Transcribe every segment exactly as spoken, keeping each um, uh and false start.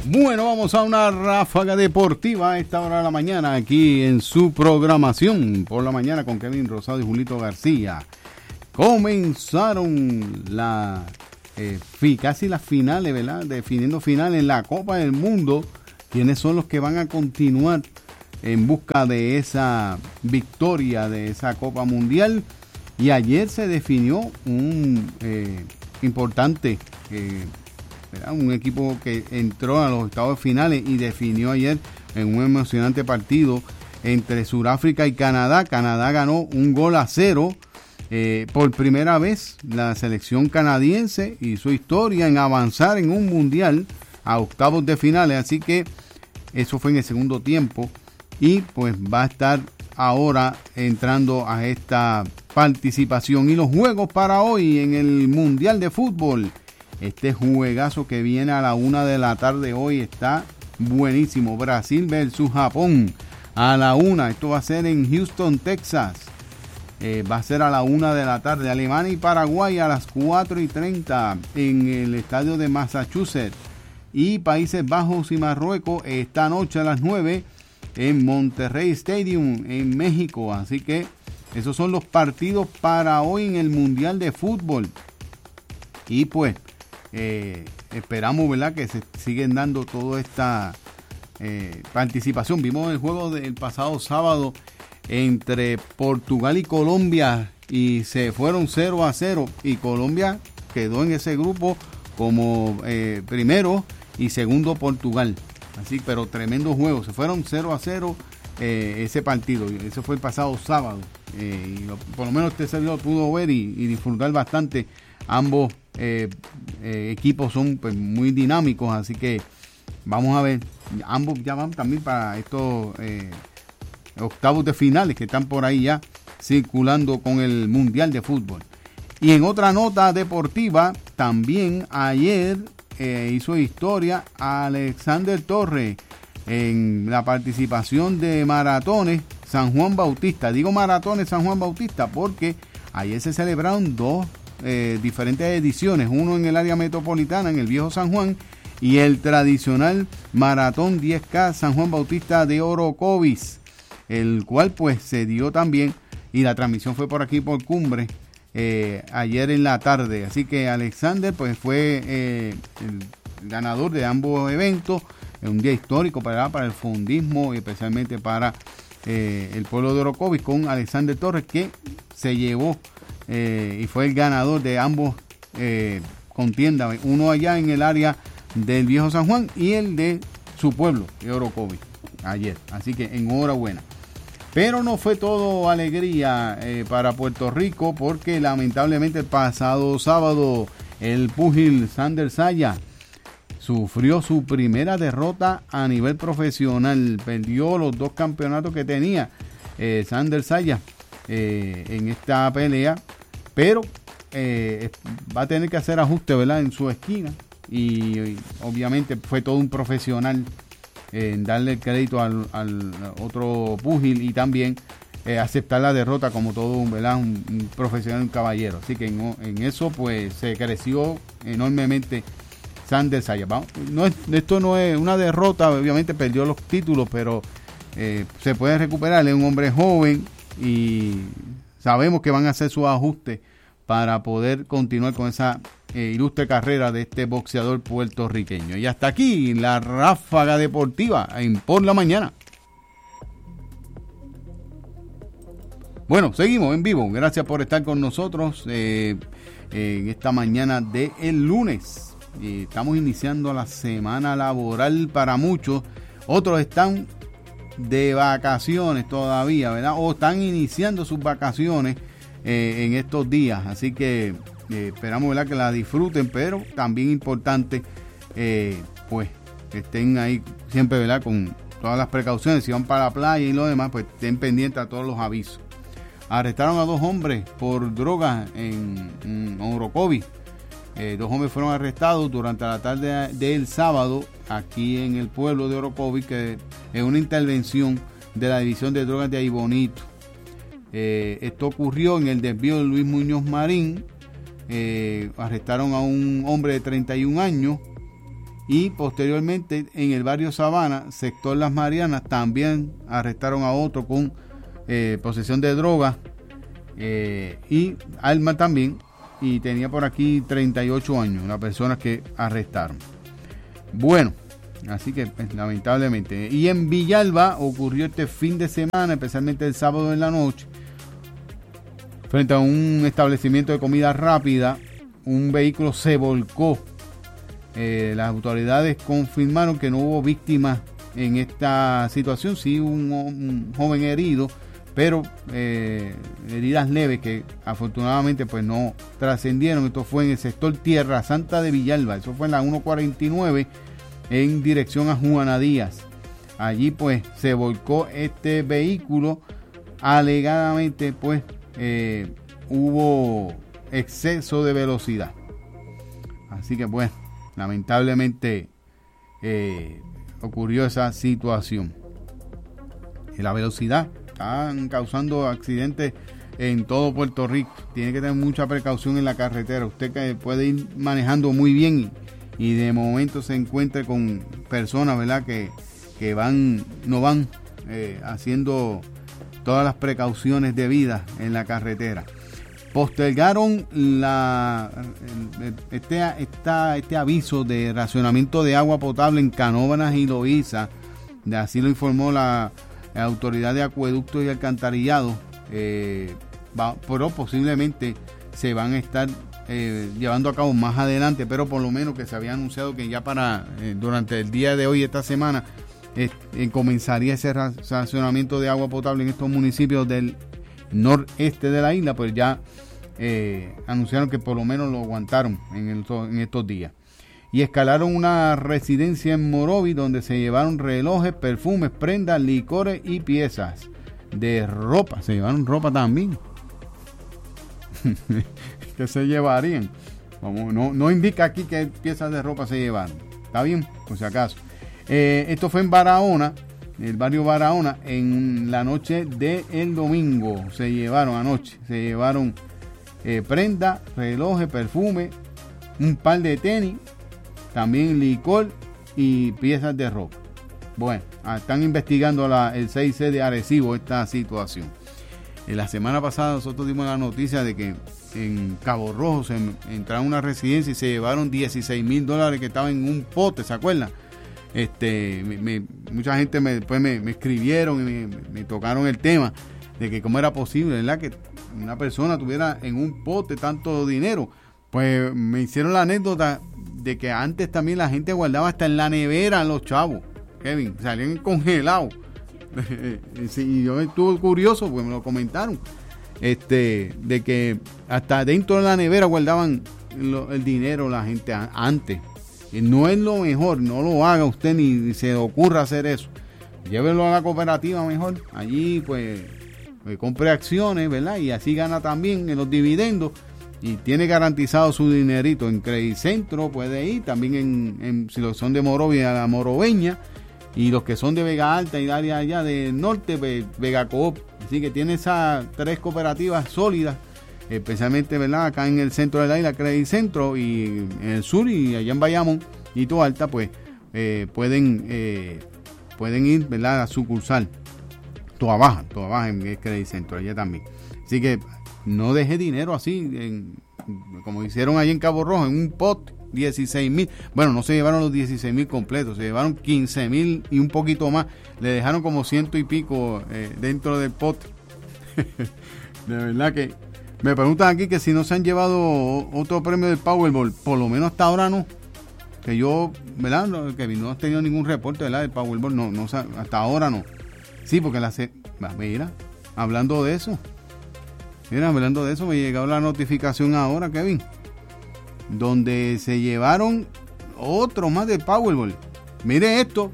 Bueno, vamos a una ráfaga deportiva a esta hora de la mañana aquí en su programación por la mañana con Kevin Rosado y Julito García. Comenzaron la eh, fi, casi las finales, ¿verdad? Definiendo finales en la Copa del Mundo. ¿Quiénes son los que van a continuar en busca de esa victoria de esa Copa Mundial? Y ayer se definió un eh, importante eh, ¿verdad? Un equipo que entró a los octavos finales y definió ayer en un emocionante partido entre Sudáfrica y Canadá. Canadá ganó un gol a cero. Eh, por primera vez la selección canadiense hizo historia en avanzar en un mundial a octavos de finales, así que eso fue en el segundo tiempo y pues va a estar ahora entrando a esta participación. Y los juegos para hoy en el Mundial de Fútbol, este juegazo que viene a la una de la tarde hoy está buenísimo. Brasil versus Japón a la una. Esto va a ser en Houston, Texas. Eh, va a ser a la una de la tarde. Alemania y Paraguay a las cuatro y treinta en el estadio de Massachusetts. Y Países Bajos y Marruecos esta noche a las nueve en Monterrey Stadium en México. Así que esos son los partidos para hoy en el Mundial de Fútbol. Y pues eh, esperamos, ¿verdad?, que se siguen dando toda esta eh, participación. Vimos el juego del pasado sábado entre Portugal y Colombia y se fueron cero a cero y Colombia quedó en ese grupo como eh, primero y segundo Portugal. Así, pero tremendo juego, se fueron cero a cero eh, ese partido, ese fue el pasado sábado eh, y lo, por lo menos este servidor pudo ver y, y disfrutar bastante. Ambos eh, eh, equipos son pues, muy dinámicos, así que vamos a ver, ambos ya van también para estos eh, octavos de finales que están por ahí ya circulando con el Mundial de Fútbol. Y en otra nota deportiva, también ayer eh, hizo historia Alexander Torres en la participación de maratones San Juan Bautista. Digo maratones San Juan Bautista porque ayer se celebraron dos eh, diferentes ediciones, uno en el área metropolitana, en el Viejo San Juan, y el tradicional maratón diez K San Juan Bautista de Orocovis, el cual pues se dio también y la transmisión fue por aquí por Cumbre eh, ayer en la tarde. Así que Alexander pues fue eh, el ganador de ambos eventos, un día histórico para, para el fundismo y especialmente para eh, el pueblo de Orocovis, con Alexander Torres, que se llevó eh, y fue el ganador de ambos eh, contiendas, uno allá en el área del Viejo San Juan y el de su pueblo de Orocovis ayer. Así que enhorabuena. Pero no fue todo alegría eh, para Puerto Rico, porque lamentablemente el pasado sábado el púgil Sander Saya sufrió su primera derrota a nivel profesional. Perdió los dos campeonatos que tenía eh, Sander Saya eh, en esta pelea, pero eh, va a tener que hacer ajustes, ¿verdad?, en su esquina. Y, y obviamente fue todo un profesional en darle el crédito al, al otro púgil y también eh, aceptar la derrota como todo un, ¿verdad?, un, un profesional, un caballero. Así que en, en eso pues se creció enormemente Sander Saya. No es, esto no es una derrota, obviamente perdió los títulos, pero eh, se puede recuperar. Es un hombre joven y sabemos que van a hacer sus ajustes para poder continuar con esa eh, ilustre carrera de este boxeador puertorriqueño. Y hasta aquí la ráfaga deportiva en Por la Mañana. Bueno, seguimos en vivo. Gracias por estar con nosotros eh, eh, en esta mañana de el lunes. Eh, estamos iniciando la semana laboral para muchos. Otros están de vacaciones todavía, ¿verdad? O están iniciando sus vacaciones Eh, en estos días, así que eh, esperamos, ¿verdad?, que la disfruten, pero también importante eh, pues que estén ahí siempre, ¿verdad?, con todas las precauciones. Si van para la playa y lo demás, pues estén pendientes a todos los avisos. Arrestaron a dos hombres por drogas en, en Orocovis. Eh, dos hombres fueron arrestados durante la tarde del sábado aquí en el pueblo de Orocovis, que es una intervención de la División de Drogas de Ahí Bonito. Eh, esto ocurrió en el desvío de Luis Muñoz Marín. Eh, arrestaron a un hombre de treinta y un años y posteriormente en el barrio Sabana, sector Las Marianas, también arrestaron a otro con eh, posesión de drogas eh, y arma también, y tenía por aquí treinta y ocho años la persona que arrestaron. Bueno, así que pues, lamentablemente. Y en Villalba ocurrió este fin de semana, especialmente el sábado en la noche, frente a un establecimiento de comida rápida, un vehículo se volcó. Eh, las autoridades confirmaron que no hubo víctimas en esta situación, sí un, un joven herido, pero eh, heridas leves que afortunadamente pues no trascendieron. Esto fue en el sector Tierra Santa de Villalba, eso fue en la ciento cuarenta y nueve en dirección a Juana Díaz. Allí pues se volcó este vehículo, alegadamente pues eh, hubo exceso de velocidad. Así que bueno, lamentablemente eh, ocurrió esa situación. Y la velocidad están causando accidentes en todo Puerto Rico. Tiene que tener mucha precaución en la carretera. Usted que puede ir manejando muy bien y, y de momento se encuentre con personas, ¿verdad?, que, que van, no van eh, haciendo todas las precauciones debidas en la carretera. Postergaron la, este, esta, este aviso de racionamiento de agua potable en Canóvanas y Loíza. Así lo informó la, la Autoridad de Acueductos y Alcantarillado. Eh, va, pero posiblemente se van a estar eh, llevando a cabo más adelante, pero por lo menos que se había anunciado que ya para eh, durante el día de hoy, esta semana, eh, eh, comenzaría ese racionamiento de agua potable en estos municipios del noreste de la isla. Pues ya eh, anunciaron que por lo menos lo aguantaron en, el, en estos días. Y escalaron una residencia en Morovis donde se llevaron relojes, perfumes, prendas, licores y piezas de ropa. Se llevaron ropa también. ¿Qué se llevarían? Como no, no indica aquí qué piezas de ropa se llevaron. ¿Está bien? Por si acaso. Eh, esto fue en Barahona, el barrio Barahona, en la noche del domingo. Se llevaron anoche, se llevaron eh, prendas, relojes, perfume, un par de tenis, también licor y piezas de ropa. Bueno, están investigando la, el seis C de Arecibo esta situación. En la semana pasada nosotros dimos la noticia de que en Cabo Rojo se entraron a una residencia y se llevaron dieciséis mil dólares que estaban en un pote, ¿se acuerdan? Este, me, me, mucha gente me, después me, me escribieron y me, me tocaron el tema de que cómo era posible, ¿verdad?, que una persona tuviera en un pote tanto dinero. Pues me hicieron la anécdota de que antes también la gente guardaba hasta en la nevera los chavos, Kevin, salían congelados. Y yo estuve curioso, pues me lo comentaron, este, de que hasta dentro de la nevera guardaban lo, el dinero la gente a, antes. Y no es lo mejor, no lo haga usted ni, ni se le ocurra hacer eso. Llévelo a la cooperativa mejor. Allí pues, pues compre acciones, ¿verdad? Y así gana también en los dividendos. Y tiene garantizado su dinerito en Credit Centro, puede ir. También en, en si los son de Morovia, la Moroveña. Y los que son de Vega Alta y área allá del norte, pues, Vega Coop. Así que tiene esas tres cooperativas sólidas, especialmente, ¿verdad?, acá en el centro de la isla, Credit Centro, y en el sur y allá en Bayamón y Toa Alta, pues eh, pueden eh, pueden ir, ¿verdad?, a sucursal Toa Baja, Toa Baja en el Credit Centro, allá también. Así que no deje dinero así, en, como hicieron allí en Cabo Rojo, en un pot, dieciséis mil. Bueno, no se llevaron los dieciséis mil completos, se llevaron quince mil y un poquito más. Le dejaron como ciento y pico eh, dentro del pot. De verdad que me preguntan aquí que si no se han llevado otro premio del Powerball. Por lo menos hasta ahora no. Que yo, ¿verdad? No, que no he tenido ningún reporte, ¿verdad?, del Powerball. No, no, hasta ahora no. Sí, porque la se... Mira, hablando de eso. Mira, hablando de eso, me llegó la notificación ahora, Kevin, donde se llevaron otro más del Powerball. Mire esto.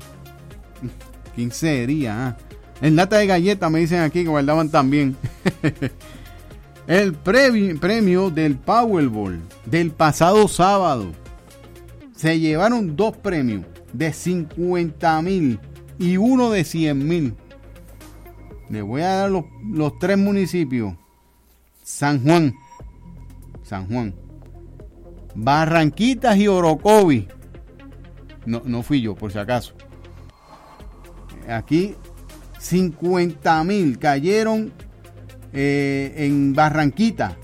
quince ¿eh? En lata de galletas me dicen aquí que guardaban también. El premio, premio del Powerball del pasado sábado. Se llevaron dos premios de cincuenta mil y uno de cien mil. Le voy a dar los, los tres municipios. San Juan. San Juan. Barranquitas y Orocovis. no, no fui yo, por si acaso. Aquí cincuenta mil cayeron eh, en Barranquita.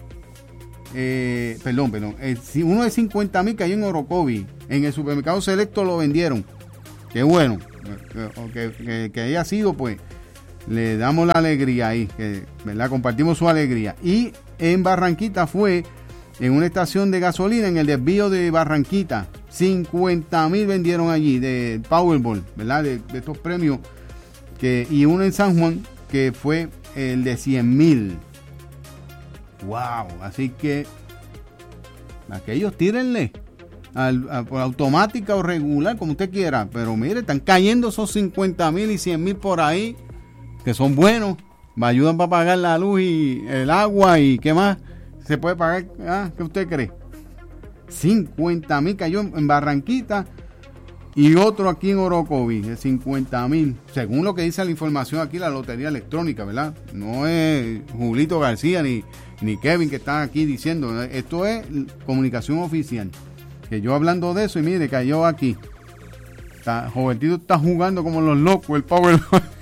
Eh, perdón, perdón. Eh, uno de cincuenta mil cayó en Orocovi. En el supermercado Selecto lo vendieron. Qué bueno. Que, que, que haya sido, pues, le damos la alegría ahí. Que, ¿verdad? Compartimos su alegría. Y en Barranquita fue en una estación de gasolina, en el desvío de Barranquita. cincuenta mil vendieron allí de Powerball, ¿verdad? De, de estos premios. Que, y uno en San Juan, que fue el de cien mil. Wow, así que aquellos tírenle al, a, por automática o regular, como usted quiera, pero mire, están cayendo esos cincuenta mil y cien mil por ahí, que son buenos, me ayudan para pagar la luz y el agua y qué más se puede pagar. ¿Ah? ¿Qué usted cree? cincuenta mil cayó en Barranquita y otro aquí en Orocovi de cincuenta mil, según lo que dice la información aquí, la lotería electrónica, ¿verdad? No es Julito García ni ni Kevin que están aquí diciendo, esto es comunicación oficial, que yo hablando de eso y mire, cayó aquí, está, Jovencito está jugando como los locos el Power.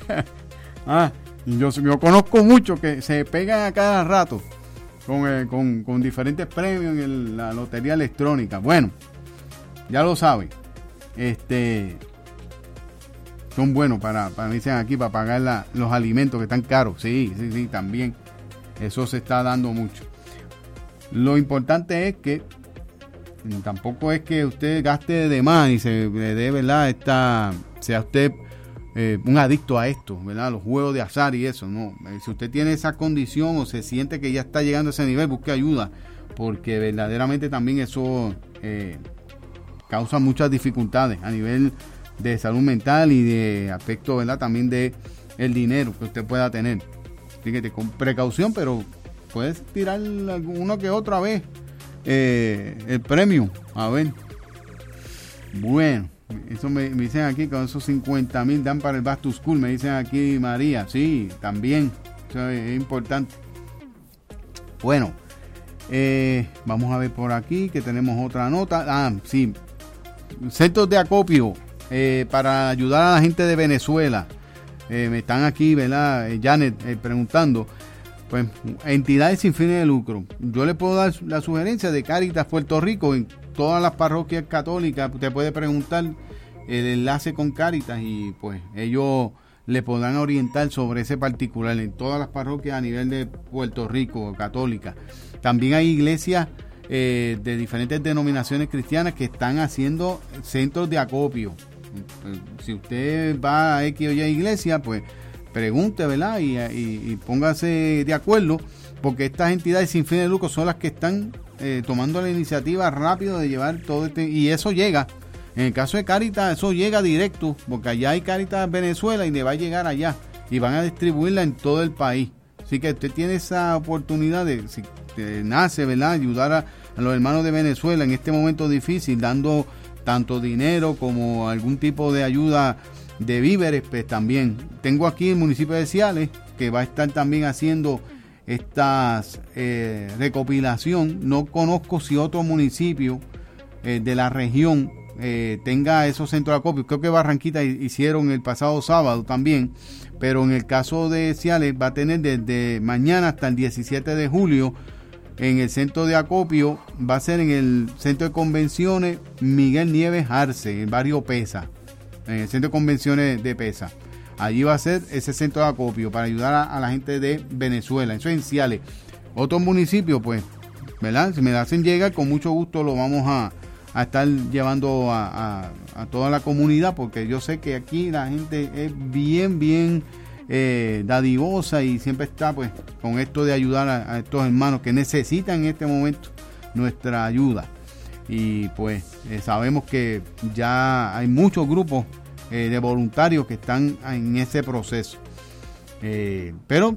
ah, yo, yo conozco muchos que se pegan a cada rato con, eh, con, con diferentes premios en el, la lotería electrónica. Bueno, ya lo saben, este son buenos para, para me dicen aquí, para pagar la, los alimentos que están caros. Sí, sí, sí, también eso se está dando mucho. Lo importante es que tampoco es que usted gaste de más y se le dé, ¿verdad? Esta, sea usted eh, un adicto a esto, ¿verdad? Los juegos de azar y eso, no. Si usted tiene esa condición o se siente que ya está llegando a ese nivel, busque ayuda, porque verdaderamente también eso eh, causa muchas dificultades a nivel de salud mental y de aspecto, ¿verdad? También de el dinero que usted pueda tener. Fíjate, con precaución, pero puedes tirar uno que otra vez eh, el premio. A ver. Bueno, eso me, me dicen aquí, con esos cincuenta mil dan para el Back to School, me dicen aquí María. Sí, también. Eso es importante. Bueno, eh, vamos a ver por aquí que tenemos otra nota. Ah, sí. Centros de acopio eh, para ayudar a la gente de Venezuela. Eh, me están aquí, ¿verdad? Eh, Janet eh, preguntando, pues, entidades sin fines de lucro. Yo le puedo dar la sugerencia de Cáritas Puerto Rico en todas las parroquias católicas. Usted puede preguntar el enlace con Cáritas y pues ellos le podrán orientar sobre ese particular en todas las parroquias a nivel de Puerto Rico, católica. También hay iglesias eh, de diferentes denominaciones cristianas que están haciendo centros de acopio. Si usted va a X o Y iglesia, pues pregunte, ¿verdad? Y, y, y póngase de acuerdo, porque estas entidades sin fin de lucro son las que están eh, tomando la iniciativa rápido de llevar todo este, y eso llega, en el caso de Cáritas, eso llega directo, porque allá hay Cáritas Venezuela y le va a llegar allá, y van a distribuirla en todo el país. Así que usted tiene esa oportunidad de, si te nace, ¿verdad?, ayudar a, a los hermanos de Venezuela en este momento difícil, dando tanto dinero como algún tipo de ayuda de víveres, pues también. Tengo aquí el municipio de Ciales, que va a estar también haciendo estas eh, recopilación. No conozco si otro municipio eh, de la región eh, tenga esos centros de acopio. Creo que Barranquita hicieron el pasado sábado también, pero en el caso de Ciales va a tener desde mañana hasta el diecisiete de julio en el centro de acopio. Va a ser en el centro de convenciones Miguel Nieves Arce, en el barrio Pesa, en el centro de convenciones de Pesa. Allí va a ser ese centro de acopio para ayudar a, a la gente de Venezuela. Eso es en Ciales. Otros municipios, pues, ¿verdad? Si me la hacen llegar, con mucho gusto lo vamos a, a estar llevando a, a, a toda la comunidad, porque yo sé que aquí la gente es bien, bien Eh, dadivosa y siempre está, pues, con esto de ayudar a, a estos hermanos que necesitan en este momento nuestra ayuda. Y pues eh, sabemos que ya hay muchos grupos eh, de voluntarios que están en ese proceso, eh, pero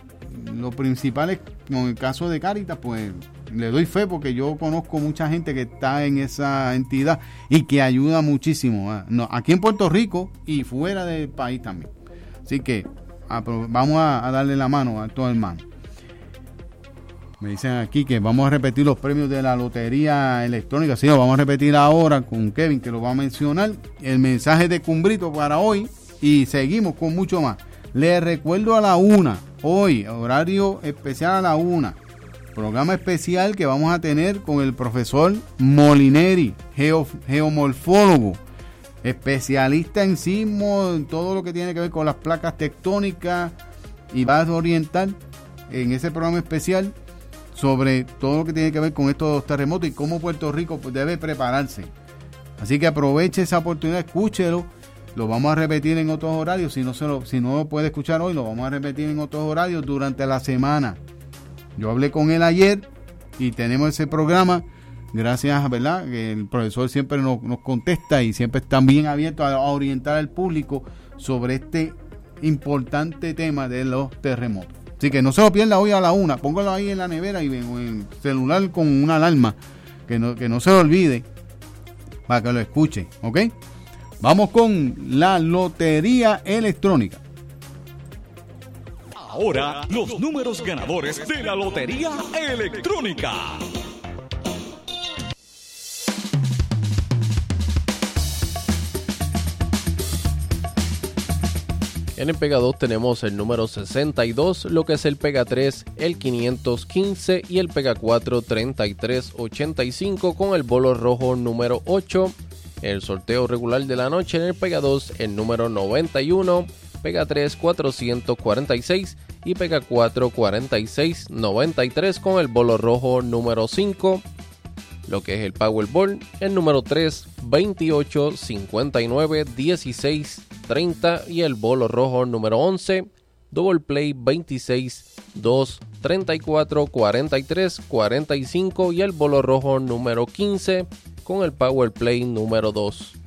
lo principal es, con el caso de Cáritas, pues le doy fe porque yo conozco mucha gente que está en esa entidad y que ayuda muchísimo, ¿eh? No, aquí en Puerto Rico y fuera del país también. Así que a, vamos a, a darle la mano a todos hermanos. Me dicen aquí que vamos a repetir los premios de la lotería electrónica. Sí, lo vamos a repetir ahora con Kevin, que lo va a mencionar. El mensaje de Cumbrito para hoy. Y seguimos con mucho más. Les recuerdo a la una. Hoy, horario especial a la una. Programa especial que vamos a tener con el profesor Molineri, geo, geomorfólogo, especialista en sismo, en todo lo que tiene que ver con las placas tectónicas. Y va a orientar en ese programa especial sobre todo lo que tiene que ver con estos terremotos y cómo Puerto Rico pues, debe prepararse. Así que aproveche esa oportunidad, escúchelo. Lo vamos a repetir en otros horarios. Si no, se lo, si no lo puede escuchar hoy, lo vamos a repetir en otros horarios durante la semana. Yo hablé con él ayer y tenemos ese programa. Gracias, ¿verdad? Que el profesor siempre nos, nos contesta y siempre está bien abierto a, a orientar al público sobre este importante tema de los terremotos. Así que no se lo pierda hoy a la una. Póngalo ahí en la nevera y en, en celular con una alarma. Que no, que no se lo olvide para que lo escuche. ¿Ok? Vamos con la lotería electrónica. Ahora, los números ganadores de la lotería electrónica. En el Pega dos tenemos el número sesenta y dos, lo que es el Pega tres, el quinientos quince y el Pega cuatro, treinta y tres ochenta y cinco con el bolo rojo número ocho. El sorteo regular de la noche en el Pega dos, el número noventa y uno, Pega tres, cuatrocientos cuarenta y seis y Pega cuatro, cuarenta y seis noventa y tres con el bolo rojo número cinco. Lo que es el Powerball, el número tres, veintiocho, cincuenta y nueve, dieciséis, treinta y el bolo rojo número once, Double Play veintiséis, dos, treinta y cuatro, cuarenta y tres, cuarenta y cinco y el bolo rojo número quince con el Power Play número dos.